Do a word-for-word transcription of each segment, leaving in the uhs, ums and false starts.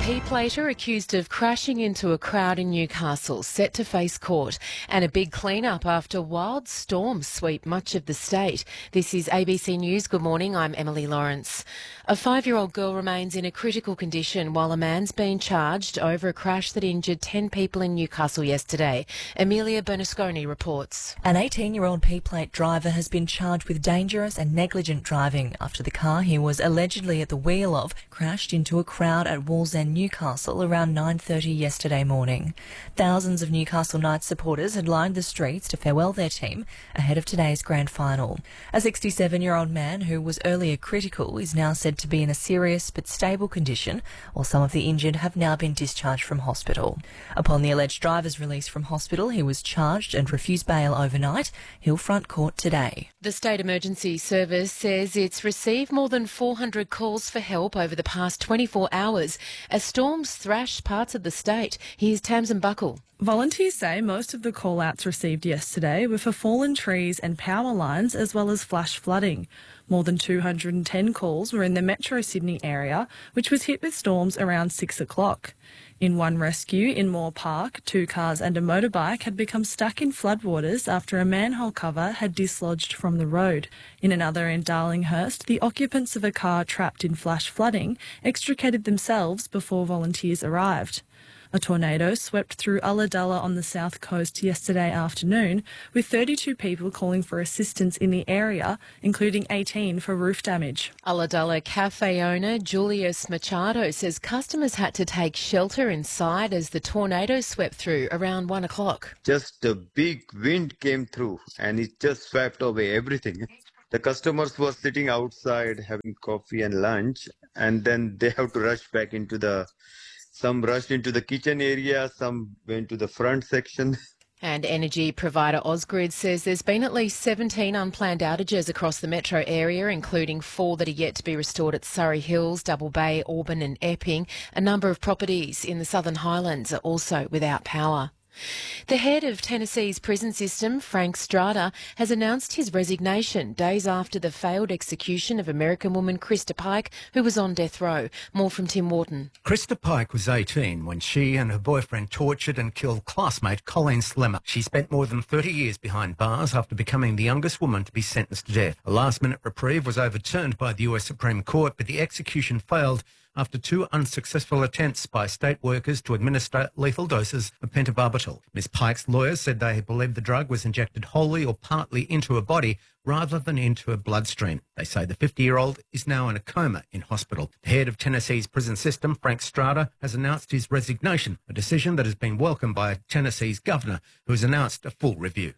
P-plater accused of crashing into a crowd in Newcastle set to face court, and a big clean-up after wild storms sweep much of the state. This is A B C News. Good morning, I'm Emily Lawrence. A five-year-old girl remains in a critical condition while a man's been charged over a crash that injured ten people in Newcastle yesterday. Amelia Bernasconi reports. An eighteen-year-old P-plate driver has been charged with dangerous and negligent driving after the car he was allegedly at the wheel of crashed into a crowd at Wallsend, Newcastle around nine thirty yesterday morning. Thousands of Newcastle Knights supporters had lined the streets to farewell their team ahead of today's grand final. A sixty-seven-year-old man who was earlier critical is now said to be in a serious but stable condition, while some of the injured have now been discharged from hospital. Upon the alleged driver's release from hospital, he was charged and refused bail overnight. He'll front court today. The State Emergency Service says it's received more than four hundred calls for help over the past twenty-four hours as storms thrash parts of the state. Here's Tamsin Buckle. Volunteers say most of the call-outs received yesterday were for fallen trees and power lines as well as flash flooding. More than two hundred ten calls were in the Metro Sydney area, which was hit with storms around six o'clock. In one rescue in Moore Park, two cars and a motorbike had become stuck in floodwaters after a manhole cover had dislodged from the road. In another in Darlinghurst, the occupants of a car trapped in flash flooding extricated themselves before volunteers arrived. A tornado swept through Ulladulla on the south coast yesterday afternoon, with thirty-two people calling for assistance in the area, including eighteen for roof damage. Ulladulla cafe owner Julius Machado says customers had to take shelter inside as the tornado swept through around one o'clock. Just a big wind came through and it just swept away everything. The customers were sitting outside having coffee and lunch, and then they have to rush back into the Some rushed into the kitchen area, some went to the front section. And energy provider Ausgrid says there's been at least seventeen unplanned outages across the metro area, including four that are yet to be restored at Surrey Hills, Double Bay, Auburn and Epping. A number of properties in the Southern Highlands are also without power. The head of Tennessee's prison system, Frank Strada, has announced his resignation days after the failed execution of American woman Krista Pike, who was on death row. More from Tim Wharton. Krista Pike was eighteen when she and her boyfriend tortured and killed classmate Colleen Slemmer. She spent more than thirty years behind bars after becoming the youngest woman to be sentenced to death. A last-minute reprieve was overturned by the U S Supreme Court, but the execution failed after two unsuccessful attempts by state workers to administer lethal doses of pentobarbital. Miss Pike's lawyers said they believed the drug was injected wholly or partly into her body rather than into her bloodstream. They say the fifty-year-old is now in a coma in hospital. The head of Tennessee's prison system, Frank Strada, has announced his resignation, a decision that has been welcomed by Tennessee's governor, who has announced a full review.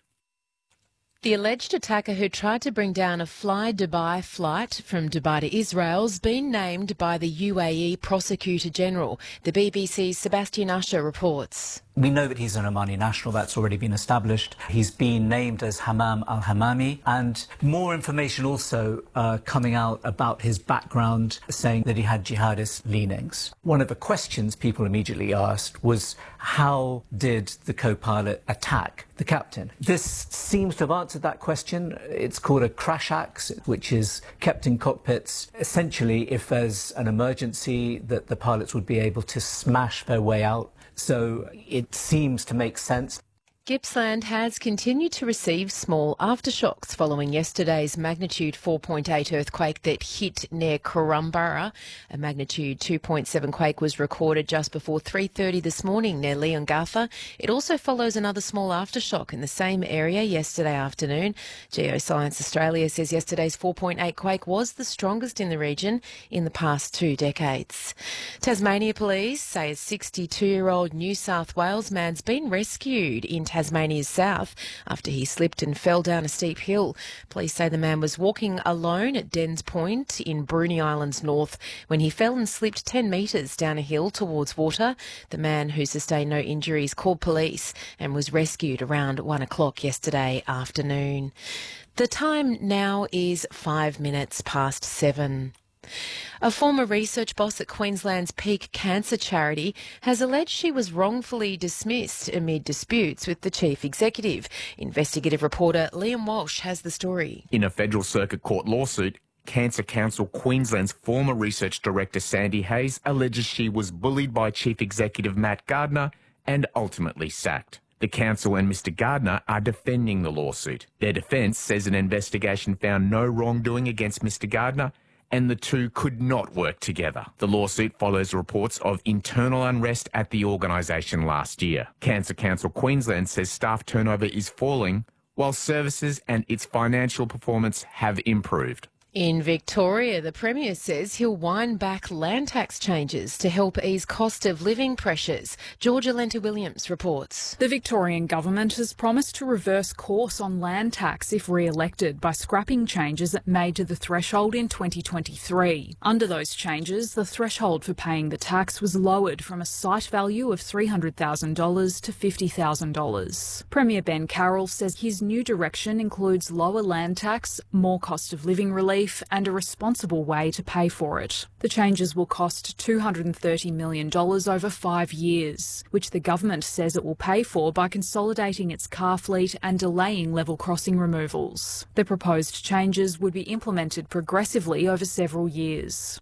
The alleged attacker who tried to bring down a Fly Dubai flight from Dubai to Israel has been named by the U A E Prosecutor General. The B B C's Sebastian Usher reports. We know that he's an Omani national. That's already been established. He's been named as Hammam al-Hammami, and more information also uh, coming out about his background, saying that he had jihadist leanings. One of the questions people immediately asked was, how did the co-pilot attack the captain? This seems to have answered that question. It's called a crash axe, which is kept in cockpits. Essentially, if there's an emergency, that the pilots would be able to smash their way out. So it seems to make sense. Gippsland has continued to receive small aftershocks following yesterday's magnitude four point eight earthquake that hit near Korumburra. A magnitude two point seven quake was recorded just before three thirty this morning near Leongatha. It also follows another small aftershock in the same area yesterday afternoon. Geoscience Australia says yesterday's four point eight quake was the strongest in the region in the past two decades. Tasmania Police say a sixty-two-year-old New South Wales man's been rescued in Tasmania's south after he slipped and fell down a steep hill. Police say the man was walking alone at Dens Point in Bruny Islands North when he fell and slipped ten metres down a hill towards water. The man, who sustained no injuries, called police and was rescued around one o'clock yesterday afternoon. The time now is five minutes past seven. A former research boss at Queensland's Peak Cancer Charity has alleged she was wrongfully dismissed amid disputes with the chief executive. Investigative reporter Liam Walsh has the story. In a federal circuit court lawsuit, Cancer Council Queensland's former research director Sandy Hayes alleges she was bullied by Chief Executive Matt Gardner and ultimately sacked. The council and Mister Gardner are defending the lawsuit. Their defence says an investigation found no wrongdoing against Mister Gardner and the two could not work together. The lawsuit follows reports of internal unrest at the organisation last year. Cancer Council Queensland says staff turnover is falling, while services and its financial performance have improved. In Victoria, the Premier says he'll wind back land tax changes to help ease cost of living pressures. Georgia Lenta-Williams reports. The Victorian government has promised to reverse course on land tax if re-elected by scrapping changes it made to the threshold in twenty twenty-three. Under those changes, the threshold for paying the tax was lowered from a site value of three hundred thousand dollars to fifty thousand dollars. Premier Ben Carroll says his new direction includes lower land tax, more cost of living relief, and a responsible way to pay for it. The changes will cost two hundred thirty million dollars over five years, which the government says it will pay for by consolidating its car fleet and delaying level crossing removals. The proposed changes would be implemented progressively over several years.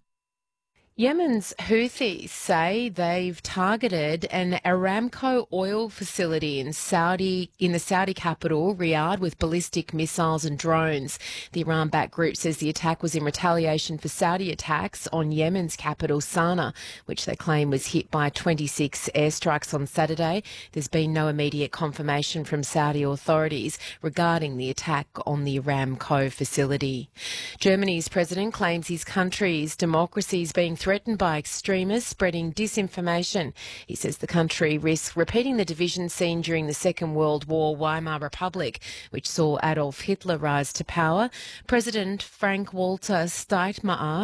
Yemen's Houthis say they've targeted an Aramco oil facility in Saudi in the Saudi capital, Riyadh, with ballistic missiles and drones. The Iran-backed group says the attack was in retaliation for Saudi attacks on Yemen's capital, Sana'a, which they claim was hit by twenty-six airstrikes on Saturday. There's been no immediate confirmation from Saudi authorities regarding the attack on the Aramco facility. Germany's president claims his country's democracy is being threatened by extremists spreading disinformation. He says the country risks repeating the division seen during the Second World War Weimar Republic, which saw Adolf Hitler rise to power. President Frank-Walter Steinmeier